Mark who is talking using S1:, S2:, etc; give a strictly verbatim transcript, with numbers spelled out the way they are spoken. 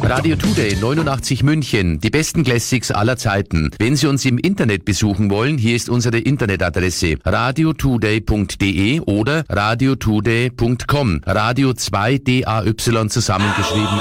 S1: Radio Today neunundachtzig München, die besten Classics aller Zeiten. Wenn Sie uns im Internet besuchen wollen, hier ist unsere Internetadresse radio today punkt de oder radio today punkt com. Radio zwei D A Y zusammengeschrieben.